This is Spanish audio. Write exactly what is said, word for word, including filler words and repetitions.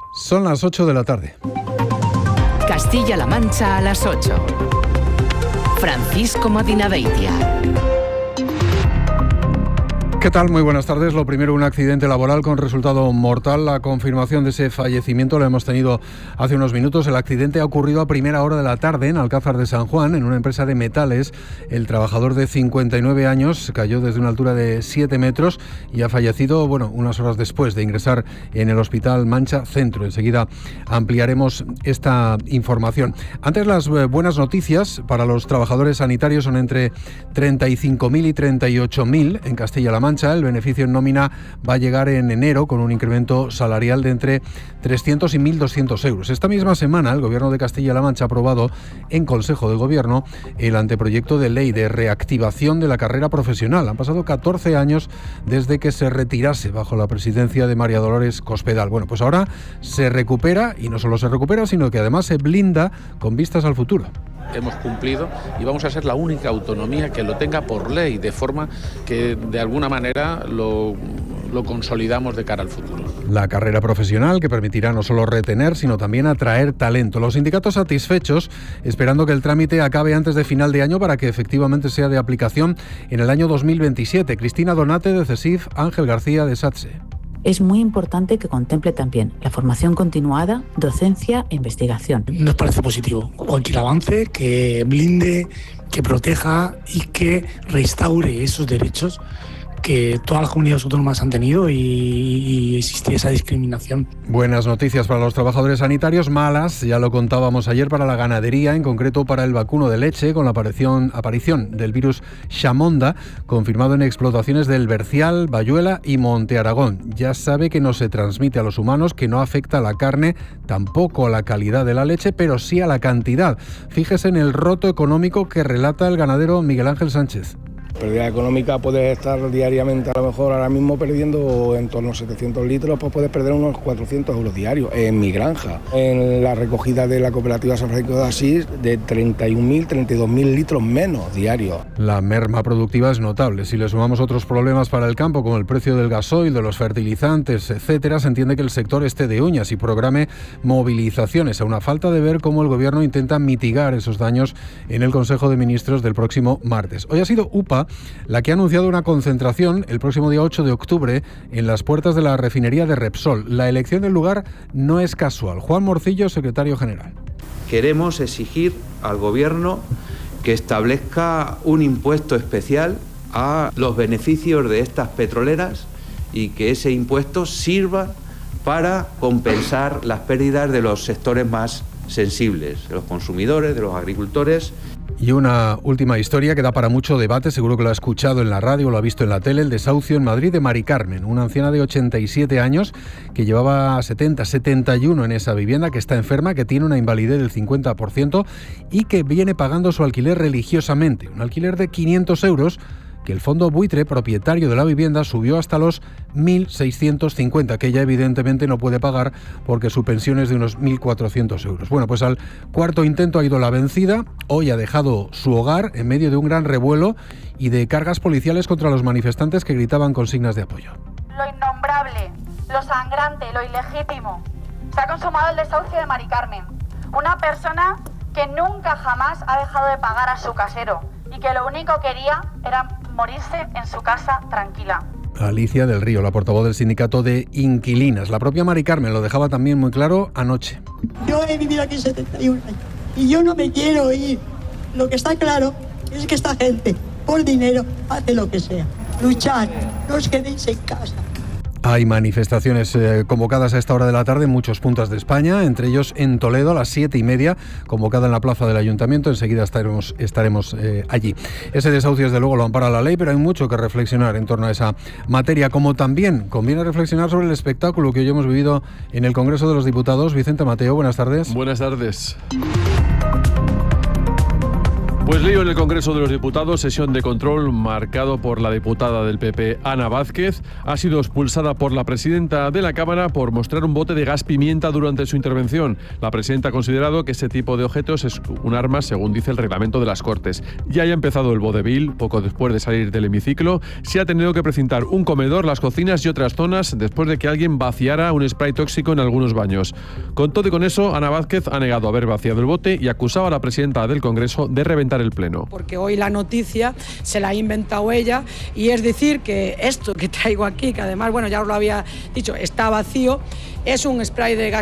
Son las ocho de la tarde. Castilla-La Mancha a las ocho. Francisco Madinabeitia. ¿Qué tal? Muy buenas tardes. Lo primero, un accidente laboral con resultado mortal. La confirmación de ese fallecimiento la hemos tenido hace unos minutos. El accidente ha ocurrido a primera hora de la tarde en Alcázar de San Juan, en una empresa de metales. El trabajador de cincuenta y nueve años cayó desde una altura de siete metros y ha fallecido, bueno, unas horas después de ingresar en el Hospital Mancha Centro. Enseguida ampliaremos esta información. Antes, las buenas noticias para los trabajadores sanitarios son entre treinta y cinco mil y treinta y ocho mil en Castilla-La Mancha. El beneficio en nómina va a llegar en enero con un incremento salarial de entre trescientos y mil doscientos euros. Esta misma semana el Gobierno de Castilla-La Mancha ha aprobado en Consejo de Gobierno el anteproyecto de ley de reactivación de la carrera profesional. Han pasado catorce años desde que se retirase bajo la presidencia de María Dolores Cospedal. Bueno, pues ahora se recupera, y no solo se recupera, sino que además se blinda con vistas al futuro. Hemos cumplido y vamos a ser la única autonomía que lo tenga por ley, de forma que de alguna manera lo, lo consolidamos de cara al futuro. La carrera profesional que permitirá no solo retener, sino también atraer talento. Los sindicatos satisfechos, esperando que el trámite acabe antes de final de año para que efectivamente sea de aplicación en el año dos mil veintisiete. Cristina Donate de CESIF, Ángel García de SATSE. Es muy importante que contemple también la formación continuada, docencia e investigación. Nos parece positivo cualquier avance que blinde, que proteja y que restaure esos derechos que todas las comunidades autónomas han tenido y, y existía esa discriminación. Buenas noticias para los trabajadores sanitarios, malas, ya lo contábamos ayer, para la ganadería, en concreto para el vacuno de leche, con la aparición, aparición del virus Xamonda, confirmado en explotaciones del Bercial, Bayuela y Monte Aragón. Ya sabe que no se transmite a los humanos, que no afecta a la carne, tampoco a la calidad de la leche, pero sí a la cantidad. Fíjese en el roto económico que relata el ganadero Miguel Ángel Sánchez. Pérdida económica, puedes estar diariamente, a lo mejor ahora mismo perdiendo en torno a setecientos litros, pues puedes perder unos cuatrocientos euros diarios en mi granja. En la recogida de la cooperativa San Francisco de Asís, de treinta y un mil, treinta y dos mil litros menos diarios. La merma productiva es notable. Si le sumamos otros problemas para el campo, como el precio del gasoil, de los fertilizantes, etcétera, se entiende que el sector esté de uñas y programe movilizaciones, a una falta de ver cómo el Gobierno intenta mitigar esos daños en el Consejo de Ministros del próximo martes. Hoy ha sido UPA la que ha anunciado una concentración el próximo día ocho de octubre en las puertas de la refinería de Repsol. La elección del lugar no es casual. Juan Morcillo, secretario general. Queremos exigir al Gobierno que establezca un impuesto especial a los beneficios de estas petroleras y que ese impuesto sirva para compensar las pérdidas de los sectores más sensibles, de los consumidores, de los agricultores. Y una última historia que da para mucho debate, seguro que lo ha escuchado en la radio, lo ha visto en la tele, el desahucio en Madrid de Mari Carmen, una anciana de ochenta y siete años que llevaba setenta, setenta y uno en esa vivienda, que está enferma, que tiene una invalidez del cincuenta por ciento y que viene pagando su alquiler religiosamente, un alquiler de quinientos euros, que el fondo buitre propietario de la vivienda subió hasta los mil seiscientos cincuenta, que ella evidentemente no puede pagar porque su pensión es de unos mil cuatrocientos euros. Bueno, pues al cuarto intento ha ido la vencida. Hoy ha dejado su hogar en medio de un gran revuelo y de cargas policiales contra los manifestantes que gritaban consignas de apoyo. Lo innombrable, lo sangrante, lo ilegítimo. Se ha consumado el desahucio de Mari Carmen, una persona que nunca jamás ha dejado de pagar a su casero y que lo único que quería era morirse en su casa tranquila. Alicia del Río, la portavoz del sindicato de inquilinas. La propia Mari Carmen lo dejaba también muy claro anoche. Yo he vivido aquí setenta y un años y yo no me quiero ir. Lo que está claro es que esta gente, por dinero, hace lo que sea. Luchad, no os quedéis en casa. Hay manifestaciones eh, convocadas a esta hora de la tarde en muchos puntos de España, entre ellos en Toledo a las siete y media, convocada en la plaza del Ayuntamiento. Enseguida estaremos, estaremos eh, allí. Ese desahucio, desde luego, lo ampara la ley, pero hay mucho que reflexionar en torno a esa materia, como también conviene reflexionar sobre el espectáculo que hoy hemos vivido en el Congreso de los Diputados. Vicente Mateo, buenas tardes. Buenas tardes. Pues lío en el Congreso de los Diputados, sesión de control marcado por la diputada del P P, Ana Vázquez. Ha sido expulsada por la presidenta de la Cámara por mostrar un bote de gas pimienta durante su intervención. La presidenta ha considerado que ese tipo de objetos es un arma, según dice el reglamento de las Cortes. Ya haya empezado el vodevil, poco después de salir del hemiciclo, se ha tenido que precintar un comedor, las cocinas y otras zonas después de que alguien vaciara un spray tóxico en algunos baños. Con todo y con eso, Ana Vázquez ha negado haber vaciado el bote y acusaba a la presidenta del Congreso de reventar el pleno. Porque hoy la noticia se la ha inventado ella, y es decir que esto que traigo aquí, que además, bueno, ya os lo había dicho, está vacío, es un spray de gas